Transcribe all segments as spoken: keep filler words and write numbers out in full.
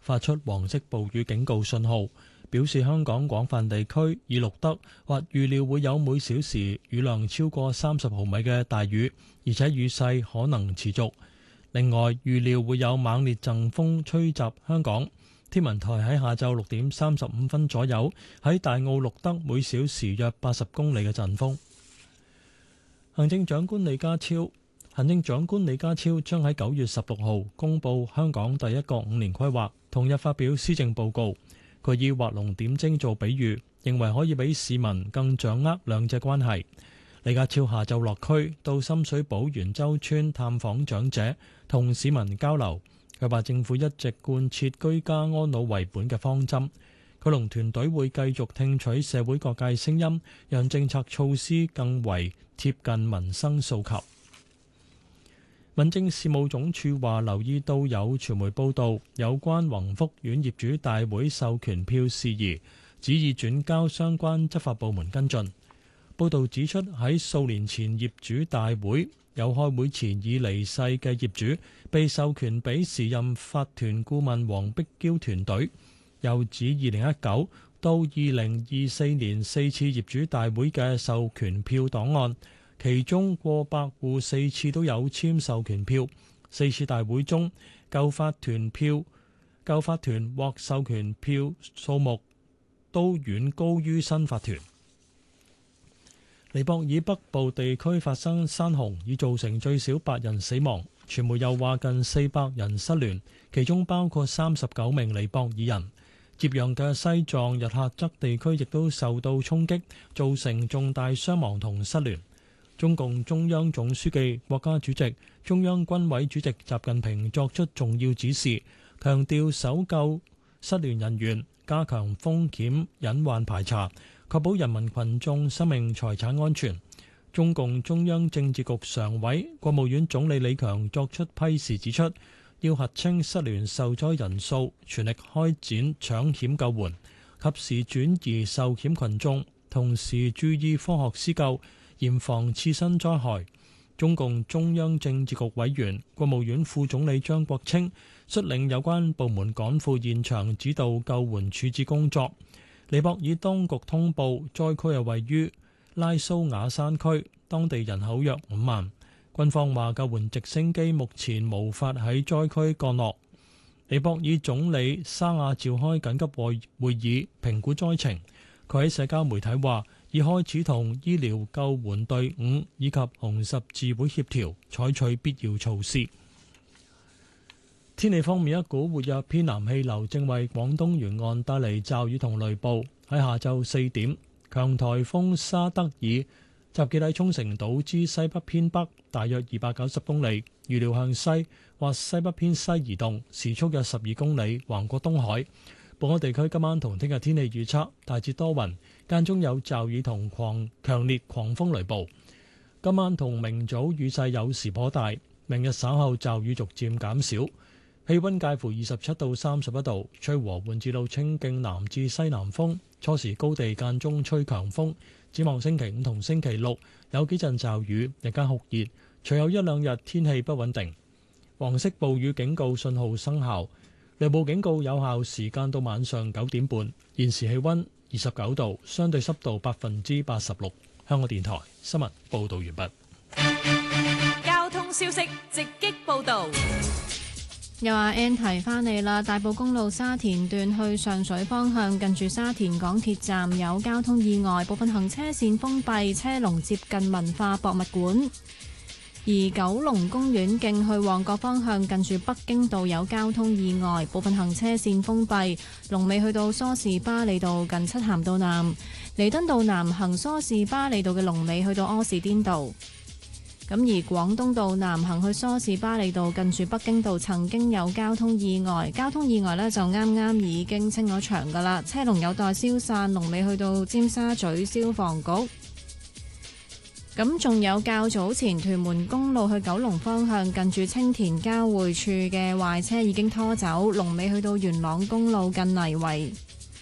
發出黃色暴雨警告信號，表示香港廣泛地區已錄得或預料會有每小時雨量超過三十毫米嘅大雨，而且雨勢可能持續。另外，預料會有猛烈陣風吹襲香港。天文台喺下晝六點三十五分左右喺大澳錄得每小時約八十公里嘅陣風。行政長官李家超行政長官李家超將喺九月十六號公布香港第一個五年規劃，同日發表施政報告。佢以畫龍點睛做比喻，認為可以俾市民更掌握兩者關係。李家超下晝落區到深水埗元洲村探訪長者，同市民交流。佢話政府一直貫徹居家安老為本嘅方針，佢同團隊會繼續聽取社會各界聲音，讓政策措施更為貼近民生訴求。民政事務總署話留意到有傳媒報道有關宏福苑業主大會授權票事宜，旨意轉交相關執法部門跟進。報道指出，喺數年前業主大會有開會前已離世嘅業主被授權俾時任法團顧問黃碧嬌團隊，又指二零一九到二零二四年四次業主大會嘅授權票檔案，其中過百戶四次都有簽授權票，四次大會中舊法團票舊法團獲授權票數目都遠高於新法團。尼泊爾北部地區發生山洪，已造成最少八人死亡。傳媒又話近四百人失聯，其中包括三十九名尼泊爾人。接壤嘅西藏日喀則地區亦都受到衝擊，造成重大傷亡同失聯。中共中央總書記、國家主席、中央軍委主席習近平作出重要指示，強調搜救失聯人員，加強風險隱患排查，確保人民群眾生命財產安全。中共中央政治局常委、國務院總理李強作出批示指出，要核清失聯受災人數，全力開展搶險救援，及時轉移受險群眾，同時注意科學施救，嚴防次生災害。中共中央政治局委員、國務院副總理張國清率領有關部門趕赴現場指導救援處置工作。尼泊爾當局通報，災區係位於拉蘇瓦山區，當地人口約五萬。軍方話救援直升機目前無法喺災區降落。尼泊爾總理沙亞召開緊急會會議，評估災情。佢喺社交媒體話，已開始同醫療救援隊伍以及紅十字會協調，採取必要措施。天氣方面，一股活躍偏南氣流正為廣東沿岸帶嚟驟雨同雷暴。喺下晝四點，強颱風沙德爾集結喺沖繩島之西北偏北，大約二百九十公里，預料向西或西北偏西移動，時速約十二公里，橫過東海。本港地區今晚同聽日天氣預測大致多雲，間中有驟雨同狂強烈狂風雷暴。今晚同明早雨勢有時頗大，明日稍後驟雨逐漸減少。氣溫介乎二十七到三十一度，吹和緩至到清勁南至西南風，初時高地間中吹強風。展望星期五同星期六有幾陣驟雨，日間酷熱，隨後一兩日天氣不穩定。黃色暴雨警告信號生效，雷暴警告有效時間到晚上九點半。現時氣溫二十九度，相對濕度百分之八十六。香港電台新聞報道完畢。 交通消息直擊報道。 又話 N 提翻你啦，大埔公路沙田段去上水方向，近住沙田港鐵站有交通意外，部分行車線封閉，車龍接近文化博物館。而九龍公園徑去旺角方向，近住北京道有交通意外，部分行車線封閉，龍尾去到梳士巴利道近漆咸道南，彌敦道南行梳士巴利道嘅龍尾去到柯士甸道。咁而廣東道南行去梳士巴利道近住北京道曾經有交通意外，交通意外呢就啱啱已經清咗場㗎啦，車龍有待消散，龍尾去到尖沙咀消防局。咁仲有較早前屯門公路去九龍方向近住青田交匯處嘅壞車已經拖走，龍尾去到元朗公路近泥圍。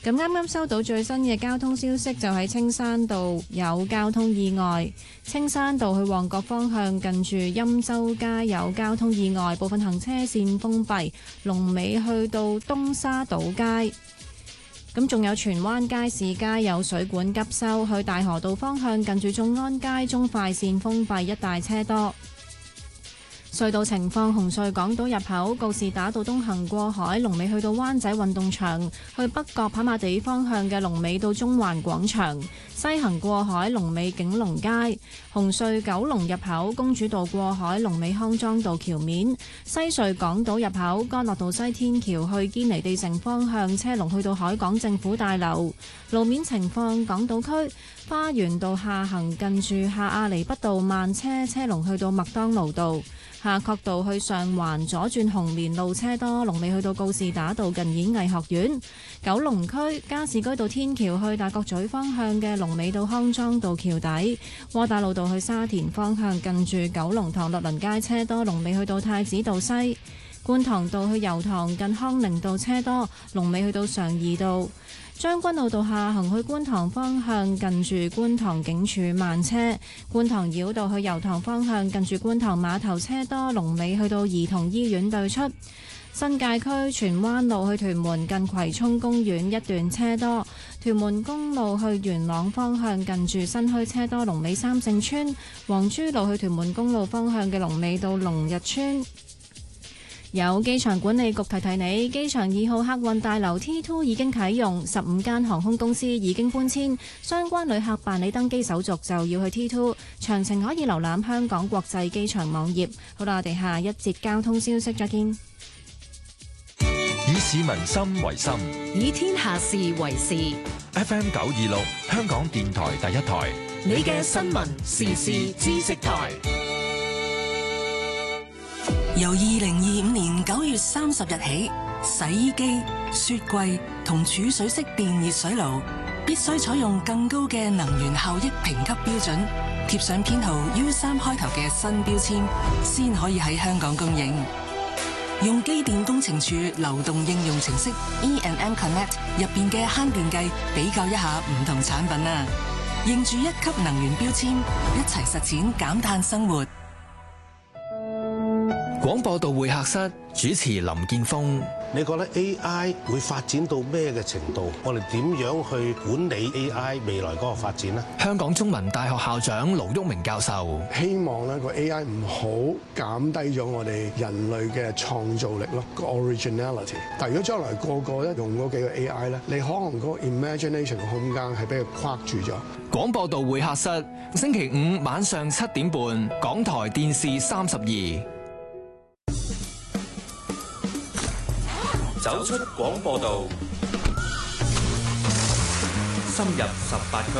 咁啱啱收到最新嘅交通消息，就喺青山道有交通意外，青山道去旺角方向近住欽州街有交通意外，部分行車線封閉，龍尾去到東沙島街。咁仲有荃灣街市街有水管急修，去大河道方向近住眾安街中快線封閉，一帶車多。隧道情況：紅隧港島入口告士打道東行過海，龍尾去到灣仔運動場；去北角跑馬地方向嘅龍尾到中環廣場；西行過海龍尾景隆街。紅隧九龍入口公主道過海龍尾康莊道橋面；西隧港島入口干諾道西天橋去堅尼地城方向車龍去到海港政府大樓。路面情況：港島區花園道下行近住下亞厘畢道慢車，車龍去到麥當勞道。夏慤道去上環左轉紅棉路車多，龍尾去到告士打道近演藝學院。九龍區加士居道天橋去大角咀方向嘅龍尾到康莊道橋底。窩打老道去沙田方向近住九龍塘律倫街車多，龍尾去到太子道西。觀塘道去油塘近康寧道車多，龍尾去到常怡道。將軍澳道下行去觀塘方向近住觀塘警署慢車，觀塘繞道去油塘方向近住觀塘碼頭車多，龍尾去到兒童醫院對出。新界區荃灣路去屯門近葵涌公園一段車多，屯門公路去元朗方向近住新墟車多，龍尾三聖村。黃珠路去屯門公路方向嘅龍尾到龍日村。有機場管理局提提你，機場二號客運大樓 T 二 已經啟用，十五間航空公司已經搬遷，相關旅客辦理登機手續就要去 T 二，詳情可以瀏覽香港國際機場網頁。好啦，我哋下一節交通消息再見。 以市民心為心， 以天下事為事。 F M 九二六香港電台第一台， 你嘅新聞時事知識台。 由二零二五年九月三十日起，洗衣機、雪櫃同儲水式電熱水爐必須採用更高嘅能源效益評級標準，貼上編號 U 三開頭嘅新標籤，先可以喺香港供應。用機電工程署流動應用程式 E and M Connect 入邊嘅慳電計比較一下唔同產品啊，認住一級能源標籤，一齊實踐減碳生活。 廣播道會客室主持林建峰， 你覺得 A I 會發展到咩嘅程度？我哋點樣去管理 A I 未來嗰個發展呢？ 香港中文大學校長盧煜明教授， 希望呢個 A I 唔好減低咗我哋人類嘅創造力咯，個 originality。但如果將來個個咧用嗰幾個 A I 咧，你可能嗰個 imagination 嘅空間係俾佢框住咗。 廣播道會客室星期五晚上七點半，港台電視三十二。 走出廣播道，深入十八區，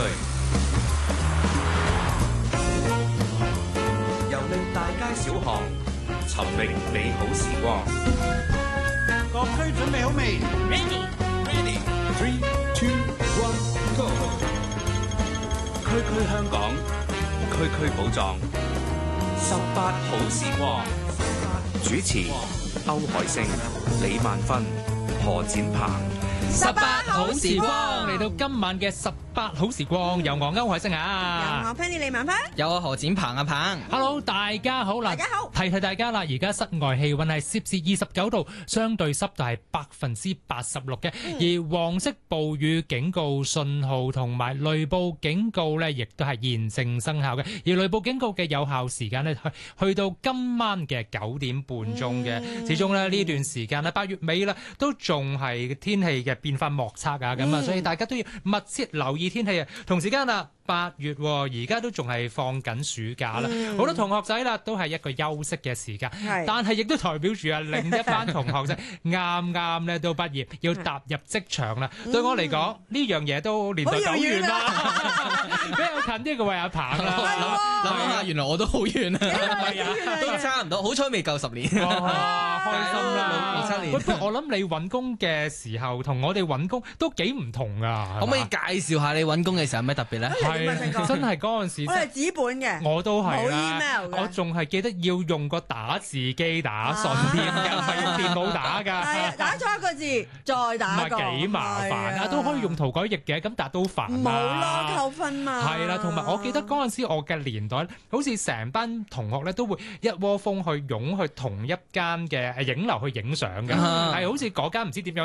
遊歷大街小巷，尋覓美好時光。 各區準備好未 ？Ready, ready, three, two, one, go！ 區區香港，區區寶藏，十八好時光。主持歐海星、李萬芬、何展鵬。 十八好時光嚟到今晚嘅十八好時光，有我歐海星啊， 有我 Penny 李萬芬， 有我何展鵬啊鵬。Hello， 大家好啦， 大家好， 提提大家啦，而家室外氣溫係攝氏二十九度，相對濕度係百分之八十六嘅，嗯、而黃色暴雨警告信號同埋雷暴警告呢，亦都係現正生效嘅。而雷暴警告嘅有效時間呢，去去到今晚嘅九點半鐘嘅。嗯、始終咧呢段時間咧八月尾啦，都仲係天氣嘅變化莫測啊，咁啊、嗯，所以大家都要密切留意天氣啊。同時間啊，八月而家都仲係放緊暑假啦，好、嗯、多同學仔啦都係一個休息嘅時間，是但係亦都代表住啊另一班同學仔啱啱咧都畢業，要踏入職場啦。嗯、對我嚟講呢樣嘢都年代久遠啦，比較近啲嘅位阿鵬啦，諗下原來我都好遠啊，都差唔多，好彩未夠十年，哇開心啦，六七年。不過我諗你揾工嘅時候同我哋揾工都幾唔同噶，可唔可以介紹下你揾工嘅時候有咩特別咧？ 點啊？聽講真係嗰陣時， 我係紙本嘅， 我都係冇啦 email 嘅， 我仲係記得要用個打字機打信添嘅，唔係用電腦打㗎。 係啊，打錯一個字再打過， 幾麻煩啊！都可以用塗改液嘅，咁但係都煩啊。 冇咯，扣分嘛。 係啦，同埋我記得嗰陣時我嘅年代，好似成班同學咧都會一窩蜂去湧去同一間嘅影樓去影相嘅，係好似嗰間唔知點樣